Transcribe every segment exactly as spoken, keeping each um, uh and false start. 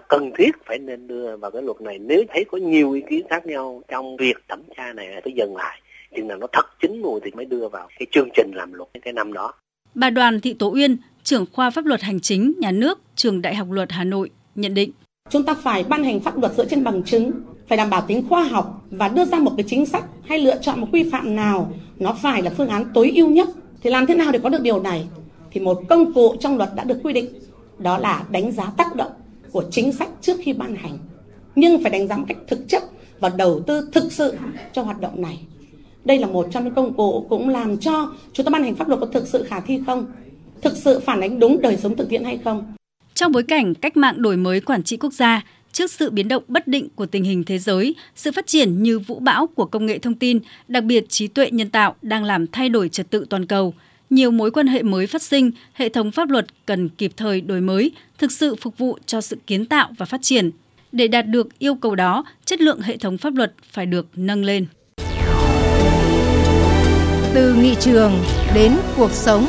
cần thiết phải nên đưa vào cái luật này. Nếu thấy có nhiều ý kiến khác nhau trong việc thẩm tra này phải dừng lại, chừng nào nó thật chín mùi thì mới đưa vào cái chương trình làm luật cái năm đó. Bà Đoàn Thị Tố Uyên, trưởng khoa pháp luật hành chính nhà nước, Trường Đại học Luật Hà Nội nhận định: Chúng ta phải ban hành pháp luật dựa trên bằng chứng, phải đảm bảo tính khoa học và đưa ra một cái chính sách hay lựa chọn một quy phạm nào nó phải là phương án tối ưu nhất. Thì làm thế nào để có được điều này? Thì một công cụ trong luật đã được quy định, đó là đánh giá tác động của chính sách trước khi ban hành. Nhưng phải đánh giá một cách thực chất và đầu tư thực sự cho hoạt động này. Đây là một trong những công cụ cũng làm cho chúng ta ban hành pháp luật có thực sự khả thi không? Thực sự phản ánh đúng đời sống thực tiễn hay không? Trong bối cảnh cách mạng đổi mới quản trị quốc gia, trước sự biến động bất định của tình hình thế giới, sự phát triển như vũ bão của công nghệ thông tin, đặc biệt trí tuệ nhân tạo đang làm thay đổi trật tự toàn cầu. Nhiều mối quan hệ mới phát sinh, hệ thống pháp luật cần kịp thời đổi mới, thực sự phục vụ cho sự kiến tạo và phát triển. Để đạt được yêu cầu đó, chất lượng hệ thống pháp luật phải được nâng lên. Từ nghị trường đến cuộc sống.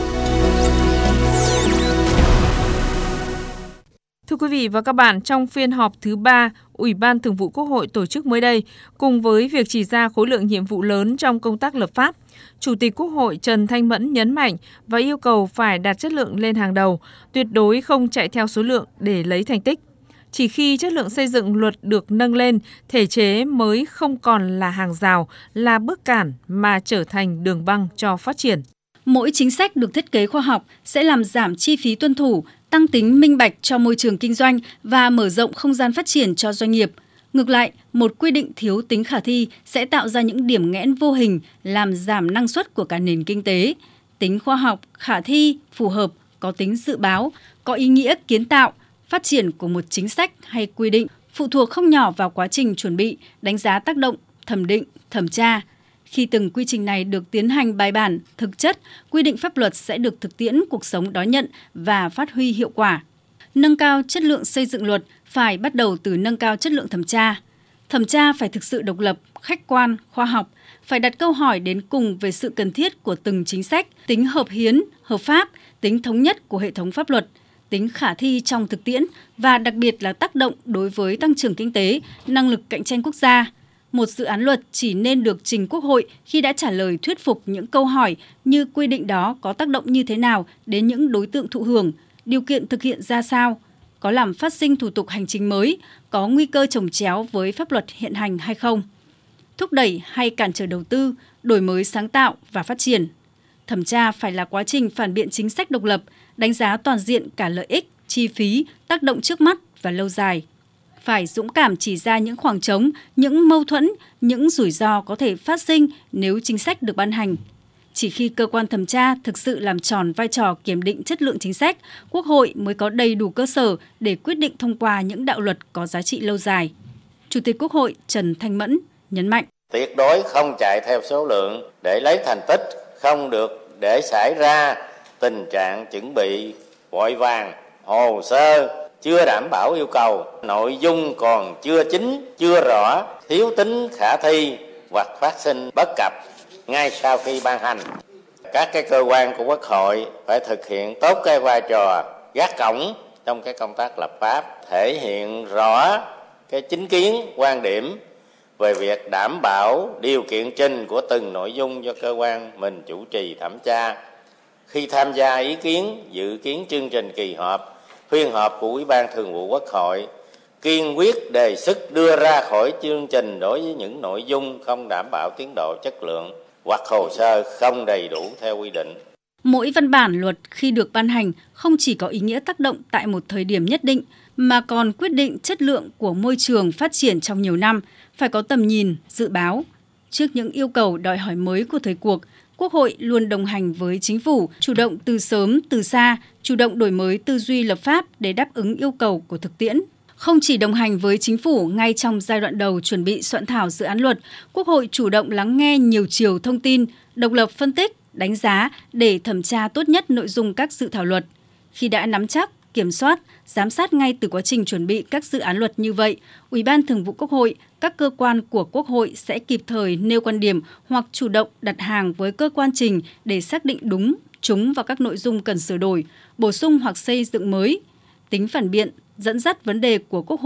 Thưa quý vị và các bạn, trong phiên họp thứ ba, Ủy ban Thường vụ Quốc hội tổ chức mới đây, cùng với việc chỉ ra khối lượng nhiệm vụ lớn trong công tác lập pháp, Chủ tịch Quốc hội Trần Thanh Mẫn nhấn mạnh và yêu cầu phải đặt chất lượng lên hàng đầu, tuyệt đối không chạy theo số lượng để lấy thành tích. Chỉ khi chất lượng xây dựng luật được nâng lên, thể chế mới không còn là hàng rào, là bước cản mà trở thành đường băng cho phát triển. Mỗi chính sách được thiết kế khoa học sẽ làm giảm chi phí tuân thủ, tăng tính minh bạch cho môi trường kinh doanh và mở rộng không gian phát triển cho doanh nghiệp. Ngược lại, một quy định thiếu tính khả thi sẽ tạo ra những điểm nghẽn vô hình, làm giảm năng suất của cả nền kinh tế. Tính khoa học, khả thi, phù hợp, có tính dự báo, có ý nghĩa kiến tạo, phát triển của một chính sách hay quy định phụ thuộc không nhỏ vào quá trình chuẩn bị, đánh giá tác động, thẩm định, thẩm tra. Khi từng quy trình này được tiến hành bài bản, thực chất, quy định pháp luật sẽ được thực tiễn cuộc sống đón nhận và phát huy hiệu quả. Nâng cao chất lượng xây dựng luật phải bắt đầu từ nâng cao chất lượng thẩm tra. Thẩm tra phải thực sự độc lập, khách quan, khoa học, phải đặt câu hỏi đến cùng về sự cần thiết của từng chính sách, tính hợp hiến, hợp pháp, tính thống nhất của hệ thống pháp luật, tính khả thi trong thực tiễn và đặc biệt là tác động đối với tăng trưởng kinh tế, năng lực cạnh tranh quốc gia. Một dự án luật chỉ nên được trình Quốc hội khi đã trả lời thuyết phục những câu hỏi như quy định đó có tác động như thế nào đến những đối tượng thụ hưởng, điều kiện thực hiện ra sao, có làm phát sinh thủ tục hành chính mới, có nguy cơ chồng chéo với pháp luật hiện hành hay không, thúc đẩy hay cản trở đầu tư, đổi mới sáng tạo và phát triển. Thẩm tra phải là quá trình phản biện chính sách độc lập, đánh giá toàn diện cả lợi ích, chi phí, tác động trước mắt và lâu dài. Phải dũng cảm chỉ ra những khoảng trống, những mâu thuẫn, những rủi ro có thể phát sinh nếu chính sách được ban hành. Chỉ khi cơ quan thẩm tra thực sự làm tròn vai trò kiểm định chất lượng chính sách, Quốc hội mới có đầy đủ cơ sở để quyết định thông qua những đạo luật có giá trị lâu dài. Chủ tịch Quốc hội Trần Thanh Mẫn nhấn mạnh: Tuyệt đối không chạy theo số lượng để lấy thành tích, không được để xảy ra tình trạng chuẩn bị vội vàng, hồ sơ chưa đảm bảo yêu cầu, nội dung còn chưa chính, chưa rõ, thiếu tính khả thi hoặc phát sinh bất cập ngay sau khi ban hành. Các cái cơ quan của Quốc hội phải thực hiện tốt cái vai trò gác cổng trong cái công tác lập pháp, thể hiện rõ cái chính kiến, quan điểm về việc đảm bảo điều kiện trình của từng nội dung do cơ quan mình chủ trì thẩm tra. Khi tham gia ý kiến, dự kiến chương trình kỳ họp, phiên họp của Ủy ban Thường vụ Quốc hội, kiên quyết đề xuất đưa ra khỏi chương trình đối với những nội dung không đảm bảo tiến độ chất lượng hoặc hồ sơ không đầy đủ theo quy định. Mỗi văn bản luật khi được ban hành không chỉ có ý nghĩa tác động tại một thời điểm nhất định, mà còn quyết định chất lượng của môi trường phát triển trong nhiều năm, phải có tầm nhìn, dự báo. Trước những yêu cầu đòi hỏi mới của thời cuộc, Quốc hội luôn đồng hành với Chính phủ, chủ động từ sớm, từ xa, chủ động đổi mới tư duy lập pháp để đáp ứng yêu cầu của thực tiễn. Không chỉ đồng hành với Chính phủ ngay trong giai đoạn đầu chuẩn bị soạn thảo dự án luật, Quốc hội chủ động lắng nghe nhiều chiều thông tin, độc lập phân tích, đánh giá để thẩm tra tốt nhất nội dung các dự thảo luật. Khi đã nắm chắc, kiểm soát, giám sát ngay từ quá trình chuẩn bị các dự án luật như vậy, Ủy ban Thường vụ Quốc hội, các cơ quan của Quốc hội sẽ kịp thời nêu quan điểm hoặc chủ động đặt hàng với cơ quan trình để xác định đúng, trúng vào các nội dung cần sửa đổi, bổ sung hoặc xây dựng mới. Tính phản biện, dẫn dắt vấn đề của Quốc hội